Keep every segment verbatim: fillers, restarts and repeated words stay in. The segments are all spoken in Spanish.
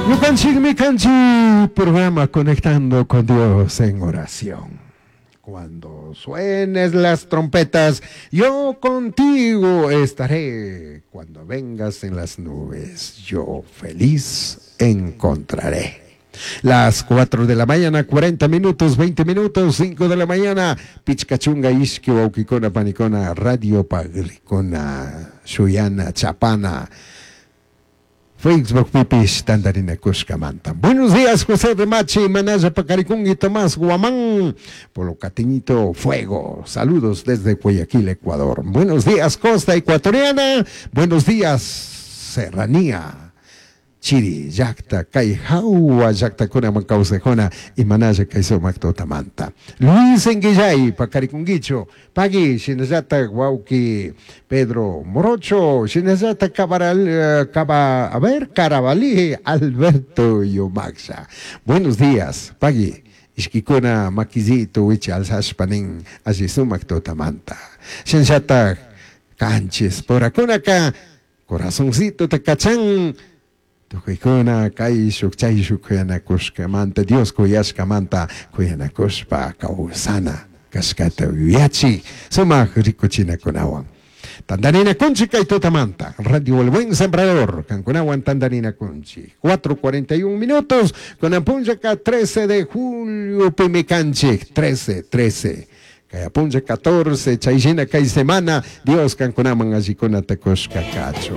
Yukanchi Mikanchi, programa Conectando con Dios en oración. Cuando suenes las trompetas, yo contigo estaré. Cuando vengas en las nubes, yo feliz encontraré. Las cuatro de la mañana, cuarenta minutos, veinte minutos, cinco de la mañana, Pichcachunga, Ishki, Waukikona, Panicona, Radio Pagricona, Shuyana, Chapana, Facebook, Pipis, Tandarina, Cuscamanta. Buenos días, José de Machi, Manaya, Pacaricún y Tomás Guamán, Polo Catiñito, Fuego. Saludos desde Guayaquil, Ecuador. Buenos días, Costa Ecuatoriana. Buenos días, Serranía. Chiri, Yacta, Caijaua, Yacta, Cuna, Mancausejona, y Manaya, Caizo, Mactotamanta. Luis Enguillay, Pacaricunguicho, Pagui, Shinazata, Guauqui, Pedro Morocho, Shinazata, Cabaral, Caba, a ver, Carabalí, Alberto Yomaxa. Buenos días, Pagui. Ishkikuna, Maquizito, Wichi, Alsashpanin, Azizu, Mactotamanta. Shinazata, Canches, por acá, Corazoncito, Tacachán. Tukikuna kai shukchay shukuyana kushkamanta Dios kuyashkamanta kuyana kushpa kausana kaskata viachi suma rikuchina kunawan Tandarina Kunchi Kaitotamanta Radio El Buen Sembrador Cancunawan Tandarina Kunchi cuatro cuarenta y un minutos con Apunjaca trece de julio Pimicanchi trece trece Kayapunja catorce Chayjina Kay semana Dios Cancunaman Ajikuna Tekoshka Cacho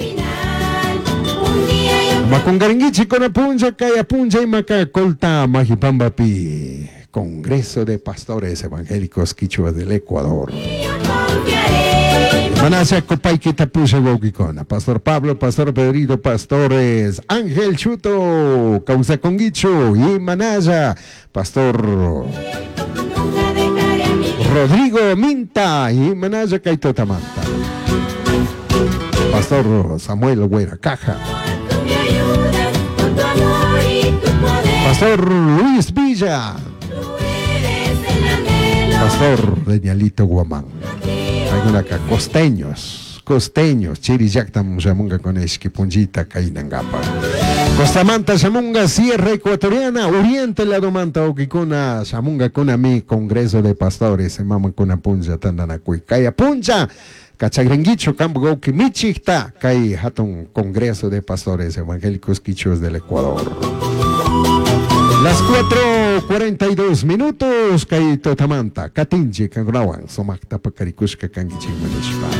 Macongaringichi con Apunja, Kaya Punja y Macacolta, Majipambapi, Congreso de Pastores Evangélicos Quichua del Ecuador. Manasa Copaiquita Puse Bauquicona, Pastor Pablo, Pastor Pedrito, Pastores, Ángel Chuto, Causa Conguicho y Manaya, Pastor Rodrigo Minta y Manaya Caitotamanta, Pastor Samuel Huera Caja. Pastor Luis Villa, Pastor Danielito Guamán, hay una acá, costeños, costeños, Chiriyactam, Yamunga con Esquipunjita, Cainangapa, Costamanta, Yamunga, Sierra Ecuatoriana, Oriente, la Domanta, Oquicuna, Yamunga, Kunami, Congreso de Pastores, Mama con Apunja, Tandanacui, Caya Punja, Cachagrenguicho, Campo Michita, Cay Hatun, Congreso de Pastores Evangélicos Quichos del Ecuador. Las cuatro cuarenta y dos minutos, Cay Totamanta, Catinji, Cangrawan, Somakta Pacaricusca, Canguichi, Manishpa.